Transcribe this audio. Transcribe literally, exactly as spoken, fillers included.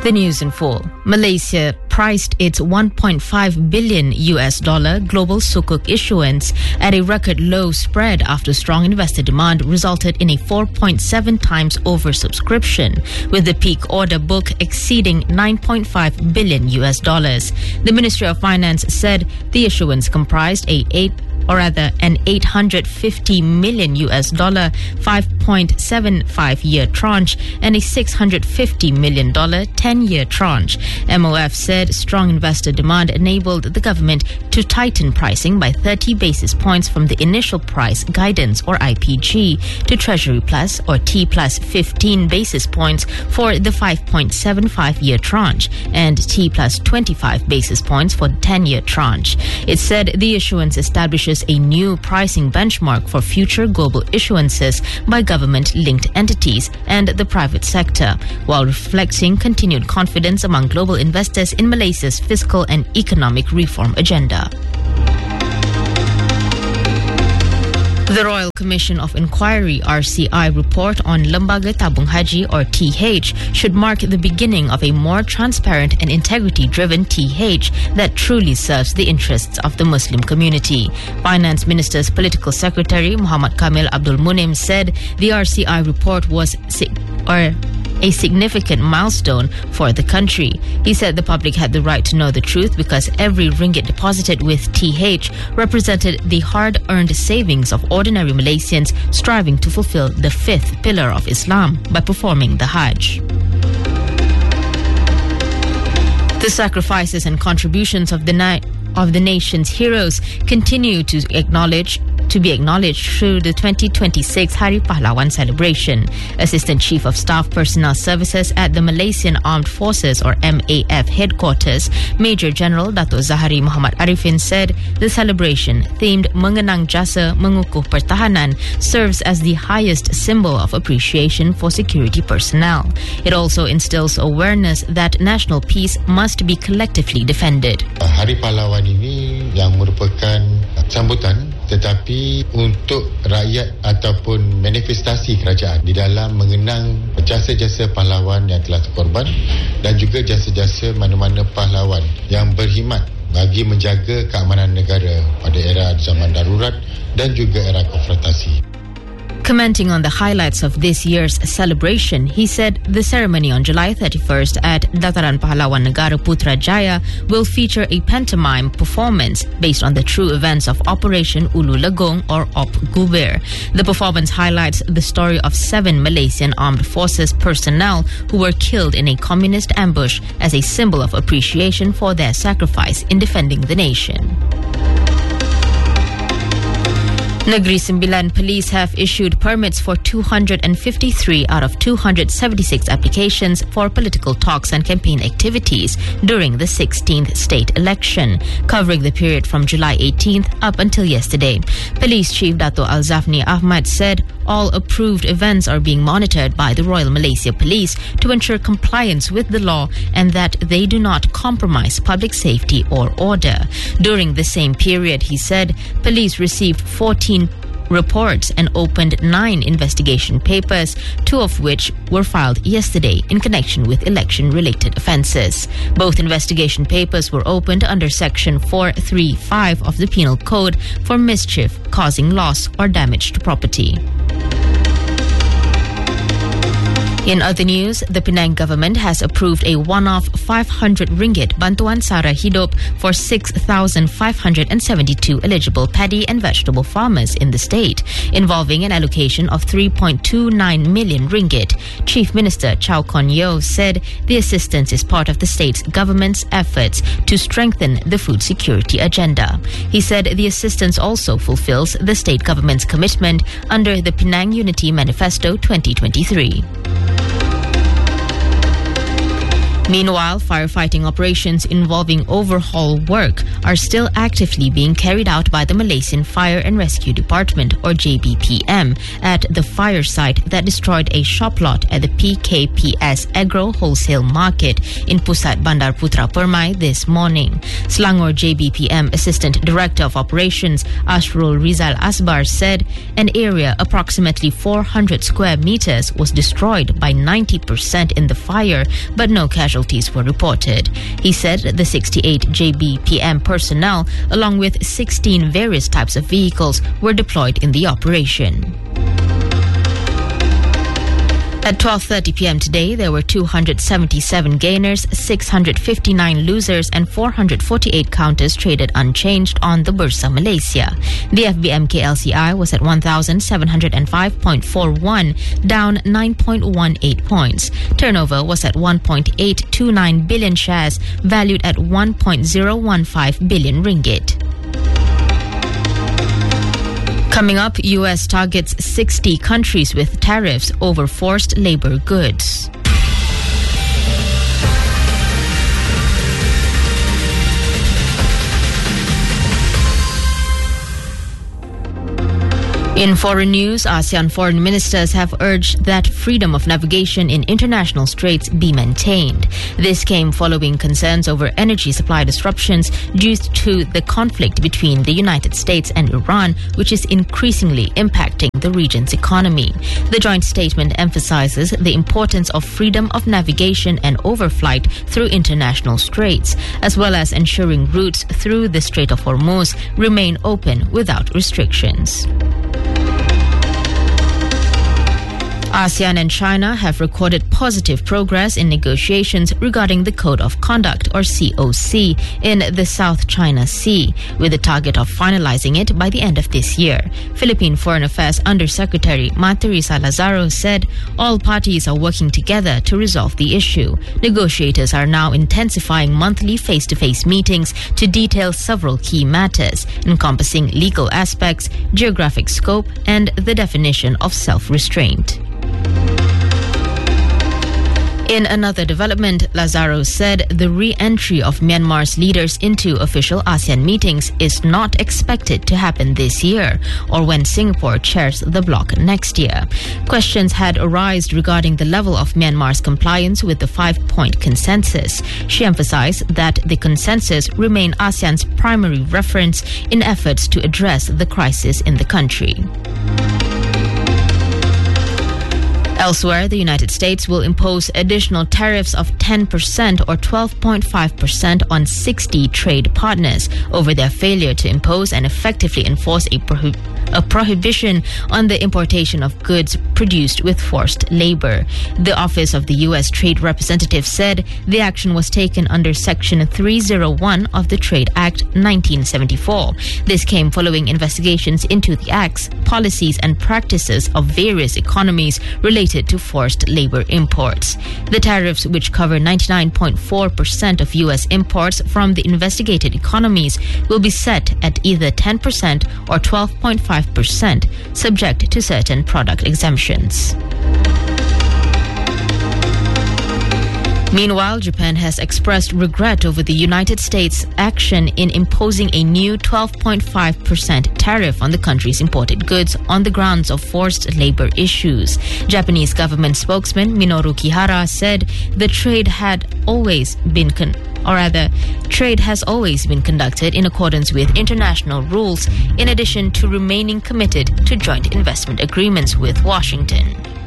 The news in full. Malaysia priced its one point five billion U S dollar global sukuk issuance at a record low spread after strong investor demand resulted in a four point seven times oversubscription, with the peak order book exceeding nine point five billion U S dollars. The Ministry of Finance said the issuance comprised a eight or rather an eight hundred fifty million U S dollar five point seven five year tranche and a six hundred fifty million dollar ten year tranche. M O F said strong investor demand enabled the government to tighten pricing by thirty basis points from the initial price guidance or I P G to Treasury Plus or T plus fifteen basis points for the five point seven five year tranche and T plus twenty-five basis points for the ten year tranche. It said the issuance establishes a new pricing benchmark for future global issuances by government-linked entities and the private sector, while reflecting continued confidence among global investors in Malaysia's fiscal and economic reform agenda. The Royal Commission of Inquiry R C I report on Lembaga Tabung Haji or T H should mark the beginning of a more transparent and integrity-driven T H that truly serves the interests of the Muslim community. Finance Minister's Political Secretary Muhammad Kamil Abdul Munim said the R C I report was si- or a significant milestone for the country. He said the public had the right to know the truth because every ringgit deposited with T H represented the hard-earned savings of ordinary Malaysians striving to fulfill the fifth pillar of Islam by performing the Hajj. The sacrifices and contributions of the na- of the nation's heroes continue to acknowledge to be acknowledged through the twenty twenty-six Hari Pahlawan celebration. Assistant Chief of Staff Personnel Services at the Malaysian Armed Forces or M A F headquarters, Major General Dato' Zahari Muhammad Arifin said the celebration, themed Mengenang Jasa Mengukuh Pertahanan, serves as the highest symbol of appreciation for security personnel. It also instills awareness that national peace must be collectively defended. Hari Pahlawan ini yang merupakan sambutan tetapi untuk rakyat ataupun manifestasi kerajaan di dalam mengenang jasa-jasa pahlawan yang telah terkorban dan juga jasa-jasa mana-mana pahlawan yang berkhidmat bagi menjaga keamanan negara pada era zaman darurat dan juga era konfrontasi. Commenting on the highlights of this year's celebration, he said the ceremony on July thirty-first at Dataran Pahlawan Negara Putrajaya will feature a pantomime performance based on the true events of Operation Ulu Legong or Op Gubir. The performance highlights the story of seven Malaysian Armed Forces personnel who were killed in a communist ambush as a symbol of appreciation for their sacrifice in defending the nation. Negeri Sembilan police have issued permits for two hundred fifty-three out of two hundred seventy-six applications for political talks and campaign activities during the sixteenth state election, covering the period from July eighteenth up until yesterday. Police Chief Dato' Alzafni Ahmad said all approved events are being monitored by the Royal Malaysia Police to ensure compliance with the law and that they do not compromise public safety or order. During the same period, he said, police received fourteen reports and opened nine investigation papers, two of which were filed yesterday in connection with election-related offences. Both investigation papers were opened under Section four thirty-five of the Penal Code for mischief causing loss or damage to property. In other news, the Penang government has approved a one-off five hundred ringgit Bantuan Sara Hidup for six thousand five hundred seventy-two eligible paddy and vegetable farmers in the state, involving an allocation of three point two nine million ringgit. Chief Minister Chow Kon Yeow said the assistance is part of the state's government's efforts to strengthen the food security agenda. He said the assistance also fulfills the state government's commitment under the Penang Unity Manifesto twenty twenty-three. Meanwhile, firefighting operations involving overhaul work are still actively being carried out by the Malaysian Fire and Rescue Department, or J B P M, at the fire site that destroyed a shop lot at the P K P S Agro Wholesale Market in Pusat Bandar Putra Permai this morning. Selangor J B P M Assistant Director of Operations Ashrul Rizal Asbar said an area approximately four hundred square meters was destroyed by ninety percent in the fire, but no casualties casualties were reported. He said the sixty-eight J B P M personnel, along with sixteen various types of vehicles, were deployed in the operation. At twelve thirty p.m. today, there were two hundred seventy-seven gainers, six hundred fifty-nine losers and four hundred forty-eight counters traded unchanged on the Bursa Malaysia. The F B M K L C I was at one thousand seven hundred five point four one, down nine point one eight points. Turnover was at one point eight two nine billion shares, valued at one point zero one five billion ringgit. Coming up, U S targets sixty countries with tariffs over forced labor goods. In foreign news, ASEAN foreign ministers have urged that freedom of navigation in international straits be maintained. This came following concerns over energy supply disruptions due to the conflict between the United States and Iran, which is increasingly impacting the region's economy. The joint statement emphasizes the importance of freedom of navigation and overflight through international straits, as well as ensuring routes through the Strait of Hormuz remain open without restrictions. ASEAN and China have recorded positive progress in negotiations regarding the Code of Conduct, or C O C, in the South China Sea, with the target of finalizing it by the end of this year. Philippine Foreign Affairs Undersecretary Teresa Lazaro said all parties are working together to resolve the issue. Negotiators are now intensifying monthly face-to-face meetings to detail several key matters, encompassing legal aspects, geographic scope, and the definition of self-restraint. In another development, Lazaro said the re-entry of Myanmar's leaders into official ASEAN meetings is not expected to happen this year or when Singapore chairs the bloc next year. Questions had arisen regarding the level of Myanmar's compliance with the five-point consensus. She emphasized that the consensus remained ASEAN's primary reference in efforts to address the crisis in the country. Elsewhere, the United States will impose additional tariffs of ten percent or twelve point five percent on sixty trade partners over their failure to impose and effectively enforce a, prohib- a prohibition on the importation of goods produced with forced labor. The Office of the U S Trade Representative said the action was taken under Section three oh one of the Trade Act nineteen seventy-four. This came following investigations into the acts, policies and practices of various economies related to forced labor imports. The tariffs, which cover ninety-nine point four percent of U S imports from the investigated economies, will be set at either ten percent or twelve point five percent, subject to certain product exemptions. Meanwhile, Japan has expressed regret over the United States' action in imposing a new twelve point five percent tariff on the country's imported goods on the grounds of forced labor issues. Japanese government spokesman Minoru Kihara said the trade had always been con- or rather, trade has always been conducted in accordance with international rules, in addition to remaining committed to joint investment agreements with Washington.